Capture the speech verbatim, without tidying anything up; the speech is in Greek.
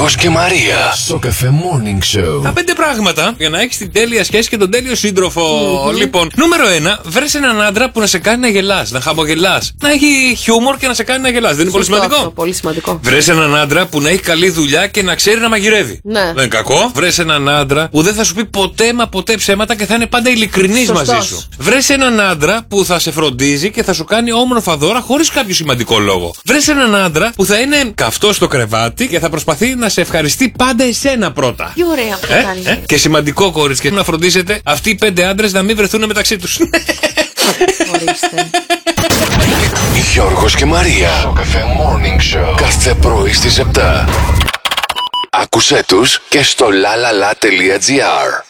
Γιώργος και Μαρία. Σοκαφέ Morning Show. Τα πέντε πράγματα για να έχεις την τέλεια σχέση και τον τέλειο σύντροφο. Mm-hmm. Λοιπόν, νούμερο ένα, βρες έναν άντρα που να σε κάνει να γελάς, να χαμογελάς. Να έχει χιούμορ και να σε κάνει να γελάς. Δεν είναι πολύ σημαντικό? Αυτό, πολύ σημαντικό. Βρες έναν άντρα που να έχει καλή δουλειά και να ξέρει να μαγειρεύει. Ναι. Δεν είναι κακό. Βρες έναν άντρα που δεν θα σου πει ποτέ μα ποτέ ψέματα και θα είναι πάντα ειλικρινής μαζί σου. Βρες έναν άντρα που θα σε φροντίζει και θα σου κάνει όμορφα δώρα χωρίς κάποιο σημαντικό λόγο. Βρες έναν άντρα που θα είναι καυτός στο κρεβάτι και θα προσπαθεί να σε ευχαριστεί πάντα εσένα πρώτα. Τι ωραία αυτό ε, κάνει. ε, και σημαντικό, κορίτσια, να φροντίσετε αυτοί οι πέντε άντρες να μην βρεθούν μεταξύ τους. Ορίστε. Γιώργος και Μαρία. Σοκαφέ Morning Show. Κάθε πρωί στις επτά. Άκουσέ τους και στο lalala.gr.